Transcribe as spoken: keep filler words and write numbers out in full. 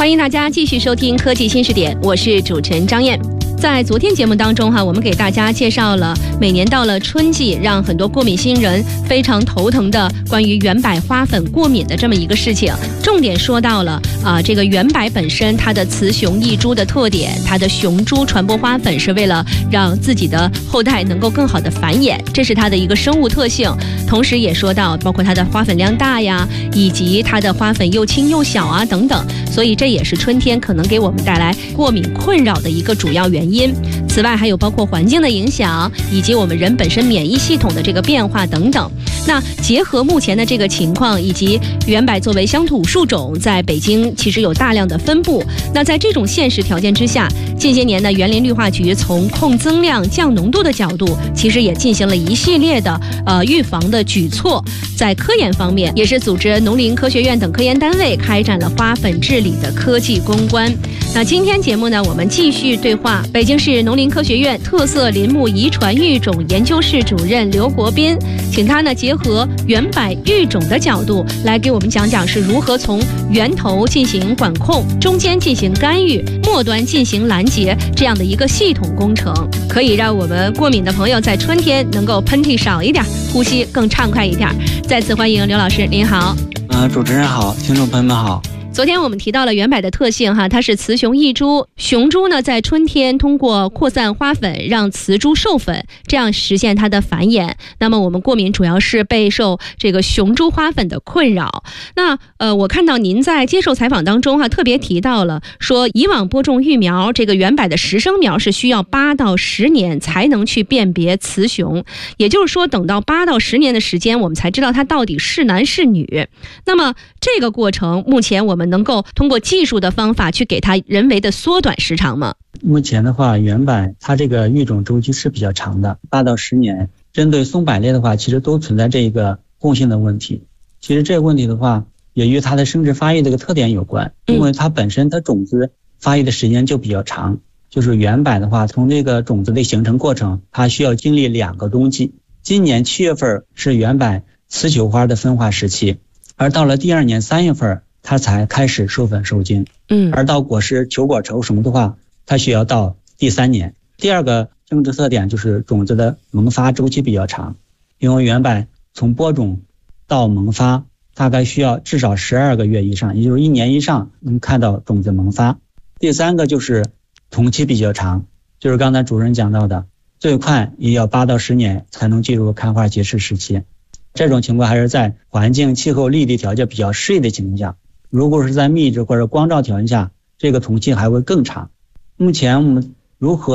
欢迎大家继续收听科技新视点，我是主持人张燕。在昨天节目当中哈，我们给大家介绍了每年到了春季让很多过敏新人非常头疼的关于圆柏花粉过敏的这么一个事情，重点说到了啊、呃，这个圆柏本身它的雌雄异株的特点，它的雄株传播花粉是为了让自己的后代能够更好的繁衍，这是它的一个生物特性。同时也说到包括它的花粉量大呀，以及它的花粉又轻又小啊等等，所以这也是春天可能给我们带来过敏困扰的一个主要原因。此外还有包括环境的影响，以及我们人本身免疫系统的这个变化等等。那结合目前的这个情况，以及圆柏作为乡土树种在北京其实有大量的分布，那在这种现实条件之下，近些年呢园林绿化局从控增量降浓度的角度，其实也进行了一系列的呃预防的举措。在科研方面，也是组织农林科学院等科研单位开展了花粉治理的科技攻关。那今天节目呢，我们继续对话北京市农林科学院特色林木遗传育种研究室主任刘国斌，请他呢结合圆柏育种的角度来给我们讲讲是如何从源头进行管控，中间进行干预，末端进行拦截这样的一个系统工程，可以让我们过敏的朋友在春天能够喷嚏少一点，呼吸更畅快一点。再次欢迎刘老师，您好。 呃，主持人好，听众朋友们好。 昨天我们提到了圆柏的特性哈，它是雌雄异株，雄株呢在春天通过扩散花粉让雌株授粉，这样实现它的繁衍。那么我们过敏主要是备受这个雄株花粉的困扰。那呃，我看到您在接受采访当中哈，特别提到了说，以往播种育苗这个圆柏的实生苗是需要八到十年才能去辨别雌雄，也就是说等到八到十年的时间，我们才知道它到底是男是女。那么这个过程目前我们能够通过技术的方法去给它人为的缩短时长吗？ 目前的话，圆柏它这个育种周期是比较长的，八到十年。针对松柏类的话，其实都存在这一个共性的问题。其实这个问题的话，也与它的生殖发育这个特点有关，因为它本身它种子发育的时间就比较长。就是圆柏的话，从这个种子的形成过程，它需要经历两个冬季。今年七月份是圆柏雌球花的分化时期，而到了第二年三月份。它才开始授粉受精，嗯，而到果实球果成熟的话，它需要到第三年。第二个生殖特点就是种子的萌发周期比较长，因为圆柏从播种到萌发大概需要至少十二个月以上，也就是一年以上能看到种子萌发。第三个就是同期比较长，就是刚才主任讲到的，最快也要八到十年才能进入开花结实时期。这种情况还是在环境、气候、立地条件比较适宜的情况下。如果是在密植或者光照条件下，这个同期还会更长。目前我们如何